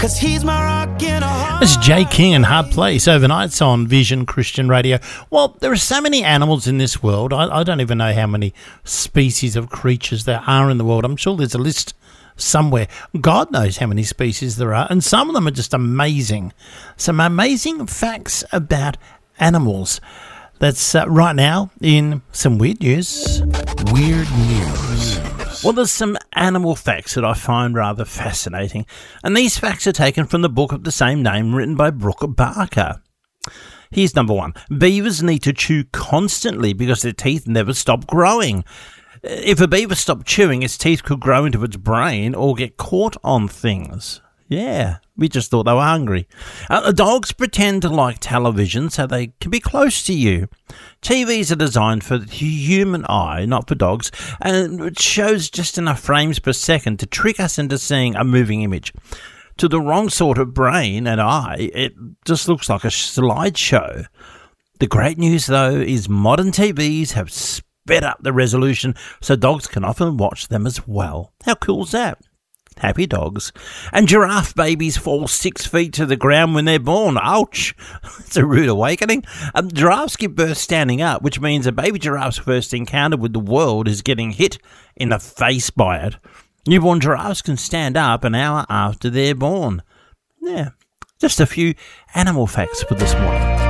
'cause he's my rock and a hard. It's Jay King and Hard Place overnights on Vision Christian Radio. Well, there are so many animals in this world. I don't even know how many species of creatures there are in the world. I'm sure there's a list somewhere. God knows how many species there are, and some of them are just amazing. Some amazing facts about animals. That's right now in some weird news. Weird news. Well, there's some animal facts that I find rather fascinating, and these facts are taken from the book of the same name written by Brooke Barker. Here's number one. Beavers need to chew constantly because their teeth never stop growing. If a beaver stopped chewing, its teeth could grow into its brain or get caught on things. Yeah, we just thought they were hungry. Dogs pretend to like television so they can be close to you. TVs are designed for the human eye, not for dogs, and it shows just enough frames per second to trick us into seeing a moving image. To the wrong sort of brain and eye, it just looks like a slideshow. The great news, though, is modern TVs have sped up the resolution so dogs can often watch them as well. How cool is that? Happy dogs. And giraffe babies fall 6 feet to the ground when they're born. Ouch. It's a rude awakening. Giraffes give birth standing up, which means a baby giraffe's first encounter with the world is getting hit in the face by it. Newborn giraffes can stand up an hour after they're born. Yeah, just a few animal facts for this morning.